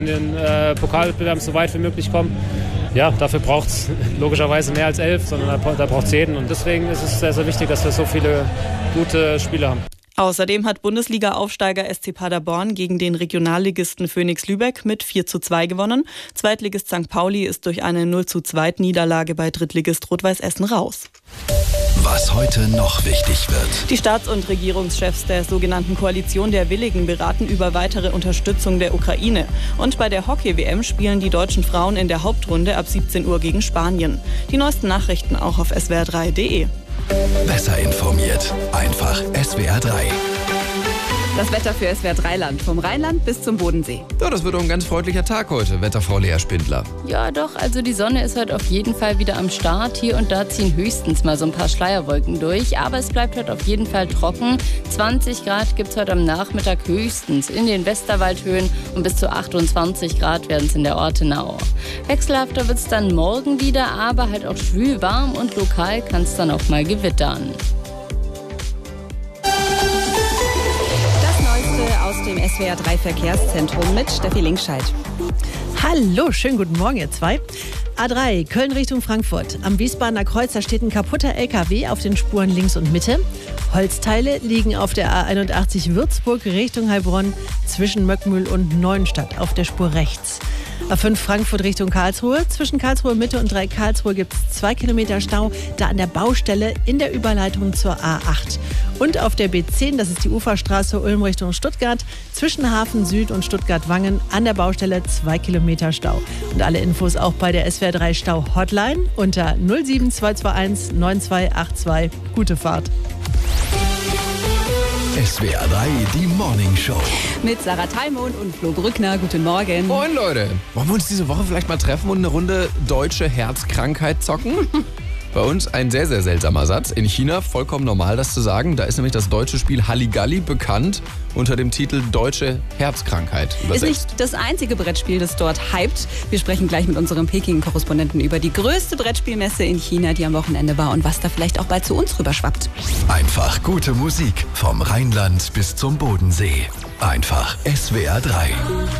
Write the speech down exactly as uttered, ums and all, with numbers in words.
in den äh, Pokalwettbewerben so weit wie möglich kommen. Ja, dafür braucht es logischerweise mehr als elf, sondern da, da braucht es jeden. Und deswegen ist es sehr, sehr wichtig, dass wir so viele gute Spieler haben. Außerdem hat Bundesliga-Aufsteiger S C Paderborn gegen den Regionalligisten Phoenix Lübeck mit vier zu zwei gewonnen. Zweitligist Sankt Pauli ist durch eine null zu zwei Niederlage bei Drittligist Rot-Weiß Essen raus. Was heute noch wichtig wird. Die Staats- und Regierungschefs der sogenannten Koalition der Willigen beraten über weitere Unterstützung der Ukraine. Und bei der Hockey-W M spielen die deutschen Frauen in der Hauptrunde ab siebzehn Uhr gegen Spanien. Die neuesten Nachrichten auch auf S W R drei punkt de. Besser informiert. Einfach S W R drei. Das Wetter für S W R drei Land, vom Rheinland bis zum Bodensee. Ja, das wird doch ein ganz freundlicher Tag heute, Wetterfrau Lea Spindler. Ja doch, also die Sonne ist heute auf jeden Fall wieder am Start. Hier und da ziehen höchstens mal so ein paar Schleierwolken durch. Aber es bleibt heute auf jeden Fall trocken. zwanzig Grad gibt es heute am Nachmittag höchstens in den Westerwaldhöhen und bis zu achtundzwanzig Grad werden es in der Ortenau. Wechselhafter wird es dann morgen wieder, aber halt auch schwül warm und lokal kann es dann auch mal gewittern. Aus dem S W R drei Verkehrszentrum mit Steffi Linkscheid. Hallo, schönen guten Morgen ihr zwei. A drei, Köln Richtung Frankfurt. Am Wiesbadener Kreuz, da steht ein kaputter L K W auf den Spuren links und Mitte. Holzteile liegen auf der A einundachtzig Würzburg Richtung Heilbronn zwischen Möckmühl und Neuenstadt auf der Spur rechts. A fünf Frankfurt Richtung Karlsruhe. Zwischen Karlsruhe Mitte und drei Karlsruhe gibt es zwei Kilometer Stau, da an der Baustelle in der Überleitung zur A acht. Und auf der B zehn, das ist die Uferstraße Ulm Richtung Stuttgart, zwischen Hafen Süd und Stuttgart-Wangen an der Baustelle zwei Kilometer Stau. Und alle Infos auch bei der S W R drei Stau Hotline unter null sieben zwei zwei eins neun zwei acht zwei. Gute Fahrt. S W R drei, die Morning Show. Mit Sarah Thalmond und Flo Brückner. Guten Morgen. Moin Leute, wollen wir uns diese Woche vielleicht mal treffen und eine Runde deutsche Herzkrankheit zocken? Bei uns ein sehr, sehr seltsamer Satz. In China vollkommen normal, das zu sagen. Da ist nämlich das deutsche Spiel Halligalli bekannt unter dem Titel Deutsche Herzkrankheit übersetzt. Ist nicht das einzige Brettspiel, das dort hypt. Wir sprechen gleich mit unserem Peking-Korrespondenten über die größte Brettspielmesse in China, die am Wochenende war und was da vielleicht auch bald zu uns rüberschwappt. Einfach gute Musik vom Rheinland bis zum Bodensee. Einfach S W R drei.